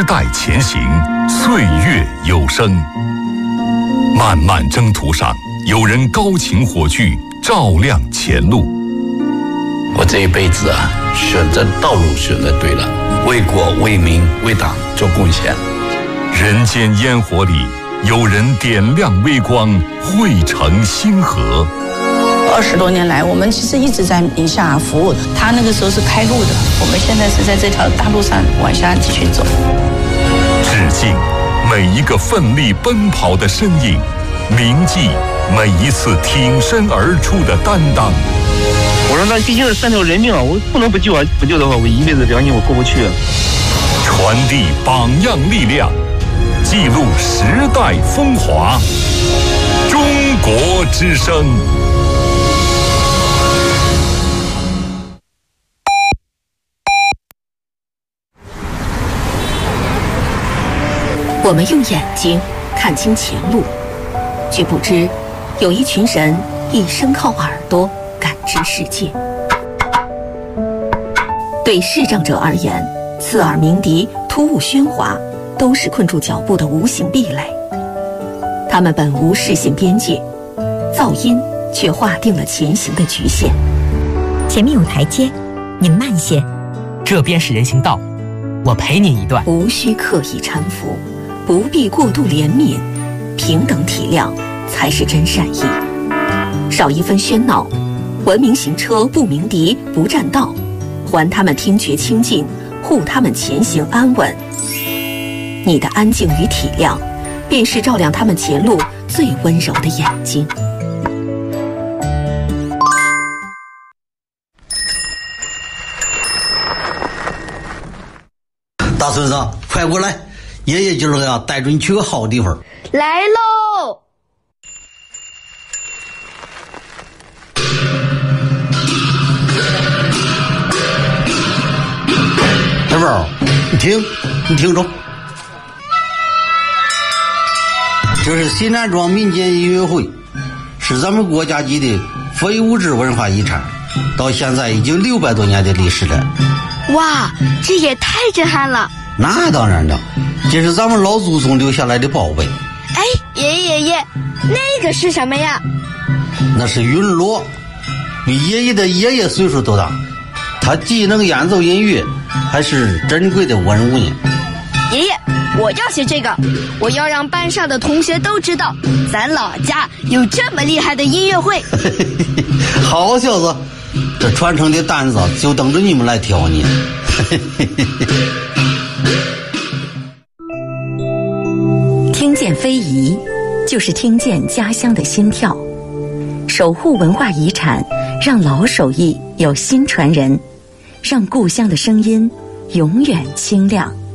代前行，岁月有声。漫漫征途上，有人高擎火炬，照亮前路。 我这一辈子啊，选择道路选择对了，为国为民为党做贡献。 人间烟火里，有人点亮微光，汇成星河。 20多年来，我们其实一直在宁夏服务。他那个时候是开路的，我们现在是在这条大路上往下继续走。 致敬每一个奋力奔跑的身影，铭记每一次挺身而出的担当。 我说那毕竟是3条人命啊，我不能不救啊！不救的话，我一辈子良心我过不去啊。 传递榜样力量，记录时代风华。中国之声。 我们用眼睛看清前路，却不知有一群人一生靠耳朵感知世界。对视障者而言，刺耳鸣笛、突兀喧哗都是困住脚步的无形壁垒。他们本无视线边界，噪音却划定了前行的局限。 前面有台阶，您慢些。 这边是人行道，我陪您一段。 无需刻意搀扶，不必过度怜悯，平等体谅才是真善意。少一分喧闹，文明行车不鸣笛不占道，还他们听觉清净，护他们前行安稳。你的安静与体谅，便是照亮他们前路最温柔的眼睛。 大孙子，快过来！爷爷今儿个要带着你去个好地方。 来喽！ 小宝，你听着，这是西南庄民间音乐会，是咱们国家级的非物质文化遗产，到现在已经600多年的历史了。 哇，这也太震撼了！ 那当然了，这是咱们老祖宗留下来的宝贝。 哎，爷爷，那个是什么呀？ 那是云锣，比爷爷的爷爷岁数都大，他既能演奏音乐，还是珍贵的文物呢。 爷爷，我要学这个，我要让班上的同学都知道，咱老家有这么厉害的音乐会。 好小子，这传承的担子就等着你们来挑呢。 听见非遗，就是听见家乡的心跳。守护文化遗产，让老手艺有新传人，让故乡的声音永远清亮。